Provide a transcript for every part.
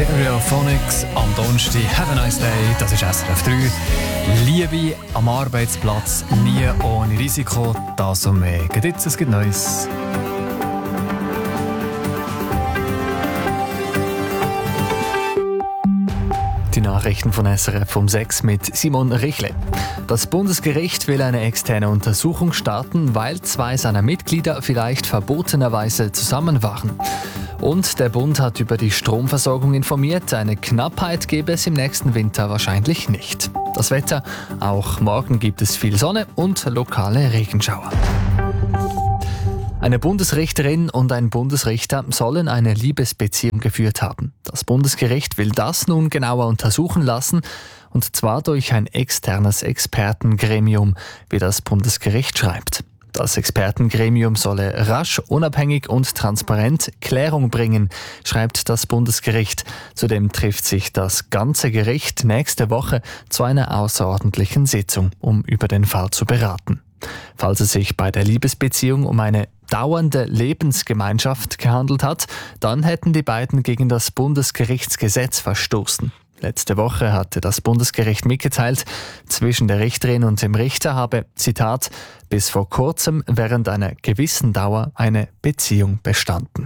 Stereophonics am Donnerstag. Have a nice day, das ist SRF 3. Liebe am Arbeitsplatz, nie ohne Risiko. Das und mehr. Jetzt, es gibt Neues. Die Nachrichten von SRF um 6 mit Simon Richle. Das Bundesgericht will eine externe Untersuchung starten, weil 2 seiner Mitglieder vielleicht verbotenerweise zusammen waren. Und der Bund hat über die Stromversorgung informiert. Eine Knappheit gäbe es im nächsten Winter wahrscheinlich nicht. Das Wetter: auch morgen gibt es viel Sonne und lokale Regenschauer. Eine Bundesrichterin und ein Bundesrichter sollen eine Liebesbeziehung geführt haben. Das Bundesgericht will das nun genauer untersuchen lassen, und zwar durch ein externes Expertengremium, wie das Bundesgericht schreibt. Das Expertengremium solle rasch, unabhängig und transparent Klärung bringen, schreibt das Bundesgericht. Zudem trifft sich das ganze Gericht nächste Woche zu einer außerordentlichen Sitzung, um über den Fall zu beraten. Falls es sich bei der Liebesbeziehung um eine dauernde Lebensgemeinschaft gehandelt hat, dann hätten die beiden gegen das Bundesgerichtsgesetz verstoßen. Letzte Woche hatte das Bundesgericht mitgeteilt, zwischen der Richterin und dem Richter habe, Zitat, bis vor kurzem während einer gewissen Dauer eine Beziehung bestanden.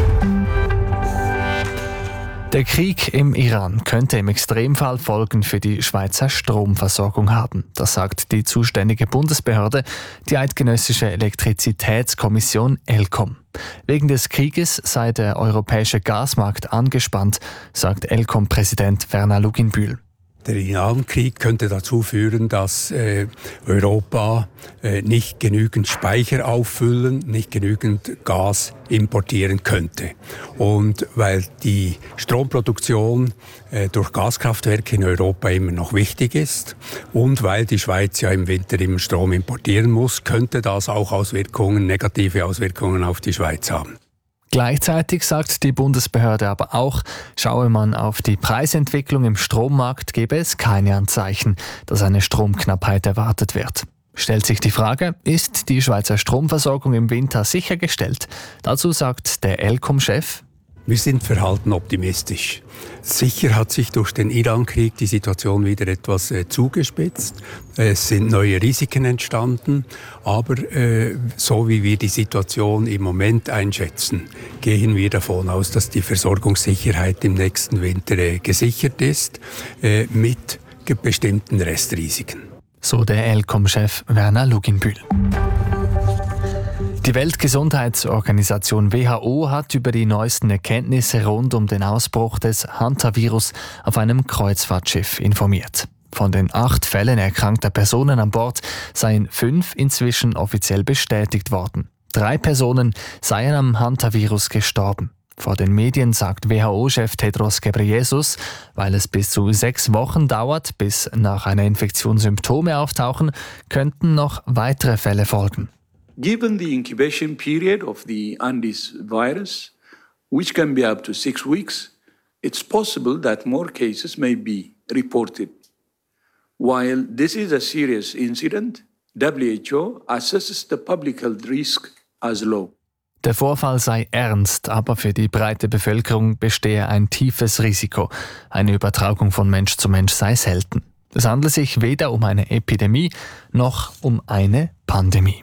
Der Krieg im Iran könnte im Extremfall Folgen für die Schweizer Stromversorgung haben. Das sagt die zuständige Bundesbehörde, die Eidgenössische Elektrizitätskommission ElCom. Wegen des Krieges sei der europäische Gasmarkt angespannt, sagt ElCom-Präsident Werner Luginbühl. Der Irankrieg könnte dazu führen, dass Europa nicht genügend Speicher auffüllen, nicht genügend Gas importieren könnte. Und weil die Stromproduktion durch Gaskraftwerke in Europa immer noch wichtig ist und weil die Schweiz ja im Winter immer Strom importieren muss, könnte das auch negative Auswirkungen auf die Schweiz haben. Gleichzeitig sagt die Bundesbehörde aber auch, schaue man auf die Preisentwicklung im Strommarkt, gebe es keine Anzeichen, dass eine Stromknappheit erwartet wird. Stellt sich die Frage, ist die Schweizer Stromversorgung im Winter sichergestellt? Dazu sagt der ElCom-Chef: Wir sind verhalten optimistisch. Sicher hat sich durch den Irankrieg die Situation wieder etwas zugespitzt. Es sind neue Risiken entstanden. Aber so wie wir die Situation im Moment einschätzen, gehen wir davon aus, dass die Versorgungssicherheit im nächsten Winter gesichert ist, mit bestimmten Restrisiken. So der ElCom-Chef Werner Luginbühl. Die Weltgesundheitsorganisation WHO hat über die neuesten Erkenntnisse rund um den Ausbruch des Hantavirus auf einem Kreuzfahrtschiff informiert. Von den 8 Fällen erkrankter Personen an Bord seien 5 inzwischen offiziell bestätigt worden. 3 Personen seien am Hantavirus gestorben. Vor den Medien sagt WHO-Chef Tedros Ghebreyesus, weil es bis zu 6 Wochen dauert, bis nach einer Infektion Symptome auftauchen, könnten noch weitere Fälle folgen. Given the incubation period of the Andes virus, which can be up to 6 weeks, it's possible that more cases may be reported. While this is a serious incident, WHO assesses the public health risk as low. Der Vorfall sei ernst, aber für die breite Bevölkerung bestehe ein tiefes Risiko. Eine Übertragung von Mensch zu Mensch sei selten. Es handle sich weder um eine Epidemie noch um eine Pandemie.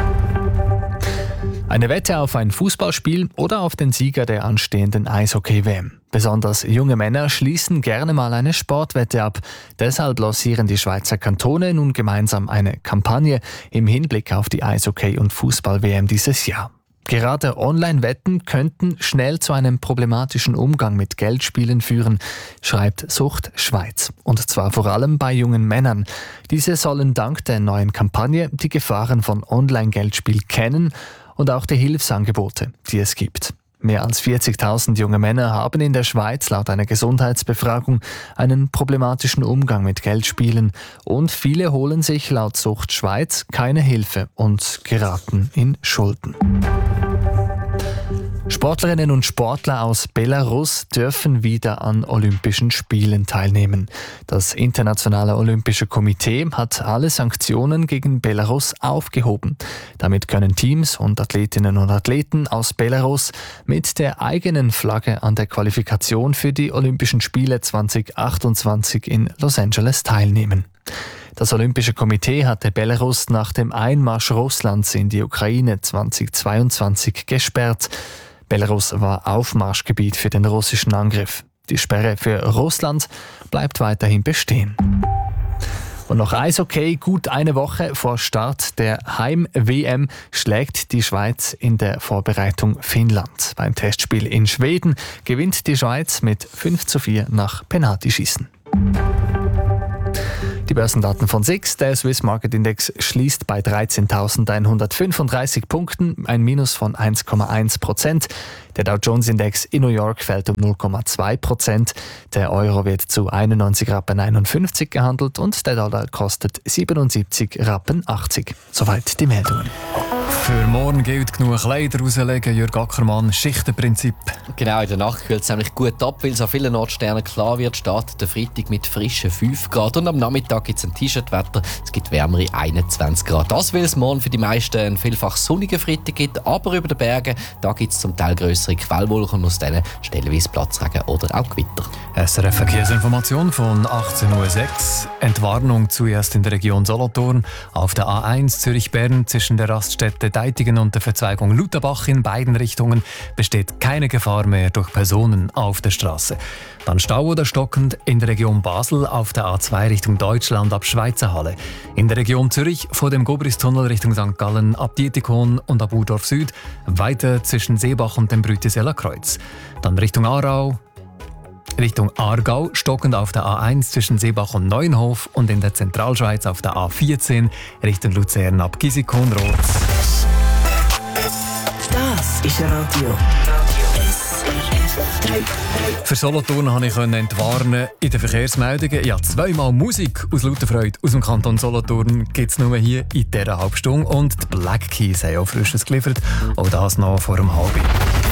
Eine Wette auf ein Fußballspiel oder auf den Sieger der anstehenden Eishockey-WM. Besonders junge Männer schließen gerne mal eine Sportwette ab. Deshalb lancieren die Schweizer Kantone nun gemeinsam eine Kampagne im Hinblick auf die Eishockey- und Fußball-WM dieses Jahr. Gerade Online-Wetten könnten schnell zu einem problematischen Umgang mit Geldspielen führen, schreibt Sucht Schweiz. Und zwar vor allem bei jungen Männern. Diese sollen dank der neuen Kampagne die Gefahren von Online-Geldspiel kennen und auch die Hilfsangebote, die es gibt. Mehr als 40.000 junge Männer haben in der Schweiz laut einer Gesundheitsbefragung einen problematischen Umgang mit Geldspielen und viele holen sich laut Sucht Schweiz keine Hilfe und geraten in Schulden. Sportlerinnen und Sportler aus Belarus dürfen wieder an Olympischen Spielen teilnehmen. Das Internationale Olympische Komitee hat alle Sanktionen gegen Belarus aufgehoben. Damit können Teams und Athletinnen und Athleten aus Belarus mit der eigenen Flagge an der Qualifikation für die Olympischen Spiele 2028 in Los Angeles teilnehmen. Das Olympische Komitee hatte Belarus nach dem Einmarsch Russlands in die Ukraine 2022 gesperrt. Belarus war Aufmarschgebiet für den russischen Angriff. Die Sperre für Russland bleibt weiterhin bestehen. Und noch Eishockey. Gut eine Woche vor Start der Heim-WM schlägt die Schweiz in der Vorbereitung Finnland. Beim Testspiel in Schweden gewinnt die Schweiz mit 5:4 nach Penaltyschießen. Die Börsendaten von SIX. Der Swiss Market Index schließt bei 13.135 Punkten, ein Minus von 1,1%. Der Dow Jones Index in New York fällt um 0,2%. Der Euro wird zu 91,51 Rappen gehandelt und der Dollar kostet 77,80 Rappen. Soweit die Meldungen. Für morgen gilt genug Kleider rauslegen, Jürg Ackermann, Schichtenprinzip. Genau, in der Nacht kühlt es nämlich gut ab, weil es an vielen Ortssternen klar wird, startet der Freitag mit frischen 5 Grad und am Nachmittag gibt es ein T-Shirt-Wetter, es gibt wärmere 21 Grad. Das, weil es morgen für die meisten einen vielfach sonnigen Freitag gibt, aber über den Bergen, da gibt es zum Teil grössere Quellwolken und aus denen stellenweise Platzregen oder auch Gewitter. SRF Verkehrsinformation von 18:06 Uhr. Entwarnung zuerst in der Region Solothurn. Auf der A1 Zürich-Bern zwischen der Raststätte Deitigen und der Verzweigung Lutherbach in beiden Richtungen besteht keine Gefahr mehr durch Personen auf der Straße. Dann Stau oder stockend in der Region Basel auf der A2 Richtung Deutschland ab Schweizerhalle. In der Region Zürich vor dem Gobristunnel Richtung St. Gallen ab Dietikon und ab Urdorf Süd. Weiter zwischen Seebach und dem Brütiseller Kreuz. Dann Richtung Aargau, stockend auf der A1 zwischen Seebach und Neuenhof und in der Zentralschweiz auf der A14 Richtung Luzern ab Gissikon-Roth. Das ist Radio. Für Solothurn konnte ich entwarnen in den Verkehrsmeldungen. Ja, zweimal Musik aus lauter Freude aus dem Kanton Solothurn gibt es nur hier in dieser Halbstunde. Und die Black Keys haben auch Frisches geliefert. Auch das noch vor dem Halb.